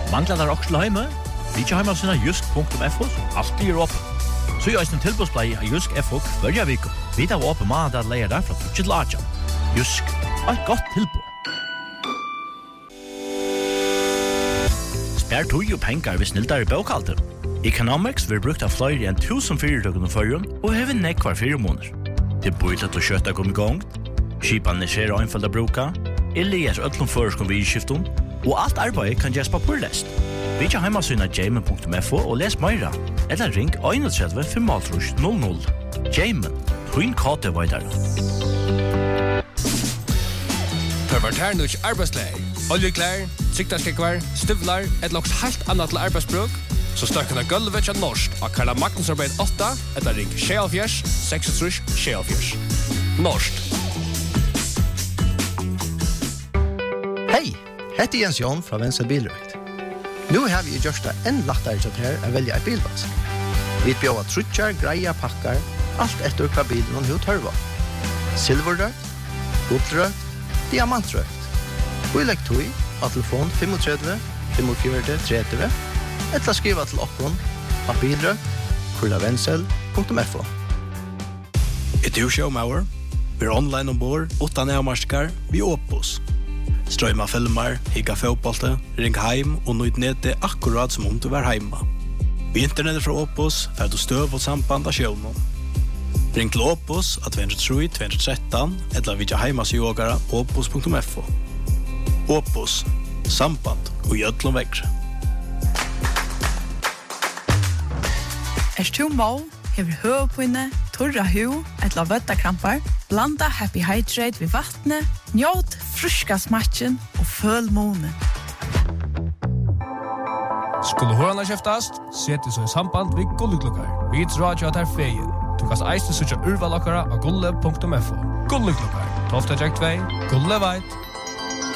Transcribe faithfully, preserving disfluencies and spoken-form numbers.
Manglar der også hjemme? Vi ikke hjemme sina jusk punktum f o, så alt blir åpen. Så gjør en tilbudsplay av Jusk F O hver vik. Vi tar åpen mandag at leier der fra tjukke til Aja. Jusk, et godt tilbud. Spær tog og penger hvis sniltar i bøkalter. Economics vil brukt av flere enn tusen fyrirtøkken og førjen, og hever nekk hver fire måneder. Det er bøylet å kjøtta kom i gang, skipan er skjer og einfalda bruka, Elias öllum føreskom vi i skiftum, og alt arbeid kan gjøres på purlest. Vi ikke heimasyna jamen punktum f o og les meira, eller ring einogtretivu fem null null. Jamen, twin kate vaidar. Pervertern og arbeidsleir, oljeklær, siktarskekvar, støvlar, et loks helt annet til arbeidsbruk, så støkken av gulvet til norsk av Karla Magnus arbeid åtta, etter ring sjealfjers, seksogtrus, sjealfjers. Norsk. Hei, heter Jens Jon fra Venstre Bilrøkt. Nå har vi gjort det enn lettere til her å velge en bilvask. Vi bjør trutjar, greia, pakkar, alt etter hva bilen og tørva. Silverrøkt, guldrøkt, diamantrøkt. Vi legger tog av telefon fem tre fem fire tre tre eller skriva til okkon av bilrøkt, kurlavensel punktum f o. Et du showmauer, vi er online ombord, utan avmarskar, vi Opus. Strøyma filmer, higga fotbollte, ring heim og nøyd nede akkurat som om du var heima. Vi internettet fra Opus, fer du støv og samband av sjøvnen. Ring til Opus av to tre tre to tre eller vidja heimas i ågara opus punktum f o. Opus, samband og gjødlom vekkre. Er du må, hever høvpinne, torra hu, etla vøttakrampar, blanda Happy Hydrate ved vattnet, njåt fruska smatchen og føl månen. Skulle hørana kjeftast, seti så i samband vid Gulleklokkar. Vi drar jo at her feien. Du kan eiste sutja urvalokkara av gulle punktum f o. Gulleklokkar, tolv tre två, gulle veit.